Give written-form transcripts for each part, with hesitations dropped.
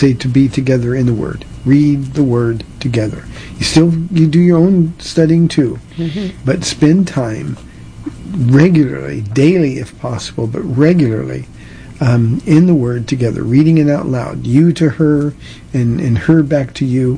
say to be together in the Word. Read the Word together. You do your own studying too, but spend time regularly, daily if possible, but regularly in the Word together, reading it out loud, you to her and her back to you.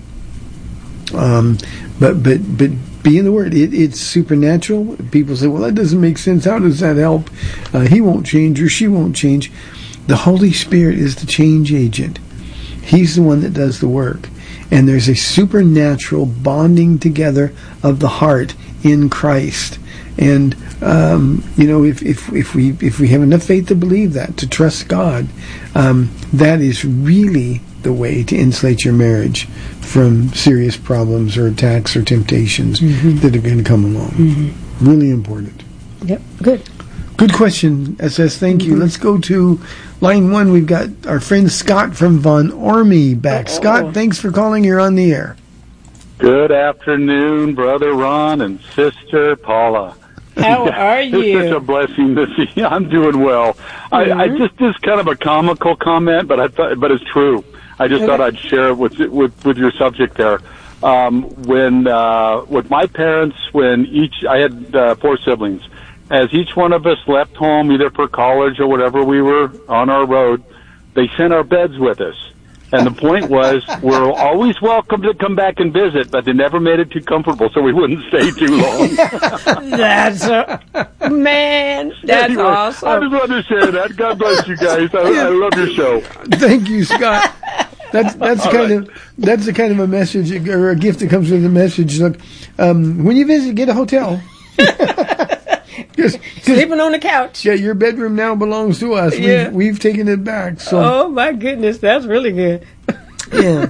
But be in the Word. It's supernatural. People say, well, that doesn't make sense. How does that help? He won't change or she won't change. The Holy Spirit is the change agent. He's the one that does the work. And there's a supernatural bonding together of the heart in Christ. And if we have enough faith to believe that, to trust God, that is really the way to insulate your marriage from serious problems or attacks or temptations that are going to come along. Really important. Yep, good. Good question, SS. Thank you. Let's go to line 1. We've got our friend Scott from Von Ormy back. Scott, thanks for calling. You're on the air. Good afternoon, Brother Ron and Sister Paula. How are you? It's such a blessing to see you. I'm doing well. I just kind of a comical comment, but it's true. I just thought I'd share it with your subject there. With my parents, I had 4 siblings. As each one of us left home, either for college or whatever we were on our road, they sent our beds with us. And the point was, we're always welcome to come back and visit, but they never made it too comfortable, so we wouldn't stay too long. That's anyway, awesome. I just wanted to share that. God bless you guys. I love your show. Thank you, Scott. That's the kind of a message or a gift that comes with a message. Look, when you visit, get a hotel. Sleeping on the couch. Yeah, your bedroom now belongs to us. Yeah. We've taken it back. So. Oh my goodness, that's really good. Yeah.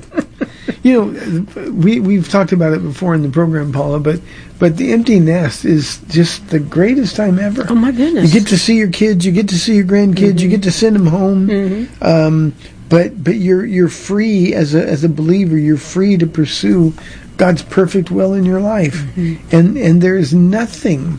We've talked about it before in the program, Paula, but the empty nest is just the greatest time ever. Oh my goodness. You get to see your kids, you get to see your grandkids, you get to send them home. But you're free as a believer. You're free to pursue God's perfect will in your life, and there is nothing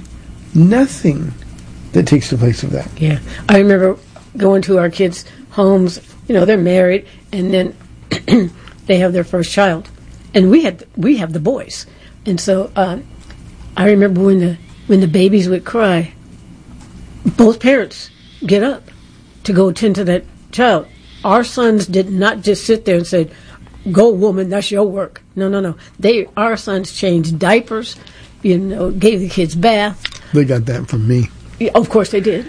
that takes the place of that. Yeah, I remember going to our kids' homes. They're married, and then they have their first child, and we have the boys, and so I remember when the babies would cry, both parents get up to go attend to that child. Our sons did not just sit there and say, "Go, woman, that's your work." No. Our sons changed diapers, gave the kids bath. They got that from me. Yeah, of course they did.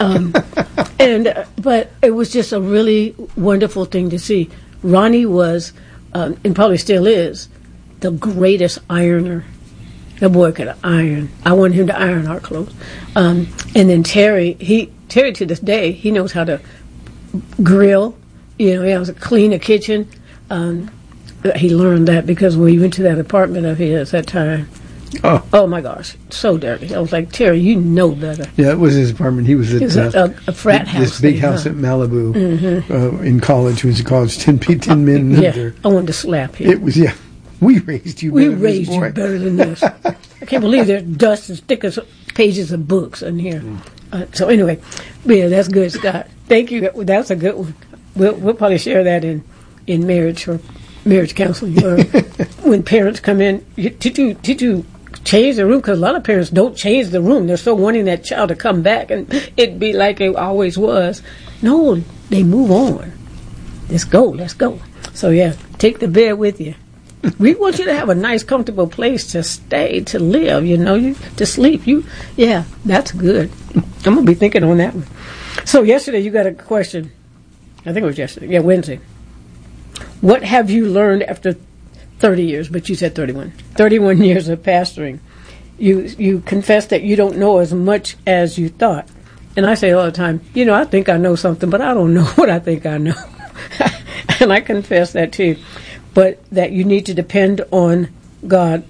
But it was just a really wonderful thing to see. Ronnie was, and probably still is, the greatest ironer. The boy could iron. I wanted him to iron our clothes. And then Terry to this day, he knows how to grill. He knows how to clean a kitchen. He learned that because when we went to that apartment of his that time. Oh my gosh, so dirty. I was like, Terry, you know better. Yeah, it was his apartment. He was at a frat house. This big house at Malibu in college. He was in college, 10 men under. I wanted to slap him. It was, we raised you better. We raised you better than this. I can't believe there's dust as thick as pages of books in here. So anyway, that's good, Scott. Thank you. That's a good one. We'll probably share that in marriage or marriage counseling. When parents come in, did you change the room? Because a lot of parents don't change the room. They're so wanting that child to come back and it be like it always was. No, they move on. Let's go. So take the bed with you. We want you to have a nice, comfortable place to stay, to live, to sleep. That's good. I'm going to be thinking on that one. So yesterday you got a question. I think it was yesterday. Yeah, Wednesday. What have you learned after 30 years, but you said 31. 31 years of pastoring. You confess that you don't know as much as you thought. And I say all the time, I think I know something, but I don't know what I think I know. And I confess that too. But that you need to depend on God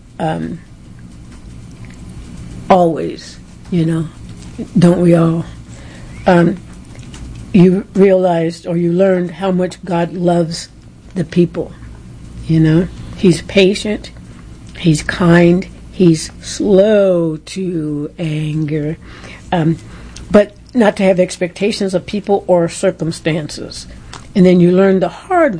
always, Don't we all? You realized or you learned how much God loves the people. He's patient, he's kind, he's slow to anger, but not to have expectations of people or circumstances. And then you learn the hard